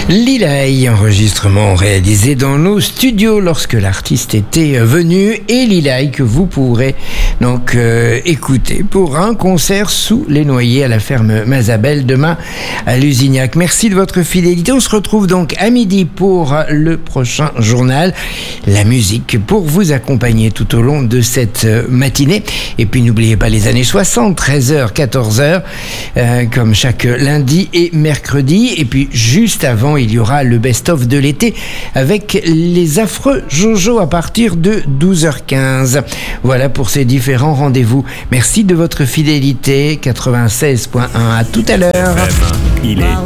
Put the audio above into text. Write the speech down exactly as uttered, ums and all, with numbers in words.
Lilaï, enregistrement réalisé dans nos studios lorsque l'artiste était venu, et Lilaï que vous pourrez donc euh, écouter pour un concert sous les noyers à la ferme Mazabel demain à Lusignac. Merci de votre fidélité. On se retrouve donc à midi pour le prochain journal. La musique pour vous accompagner tout au long de cette matinée. Et puis n'oubliez pas les années soixante, treize heures, quatorze heures, euh, comme chaque lundi et mercredi. Et puis juste avant, il y aura le best-of de l'été avec les affreux Jojo à partir de douze heures quinze. Voilà pour ces différents rendez-vous. Merci de votre fidélité. quatre-vingt-seize point un, à tout à l'heure. Il est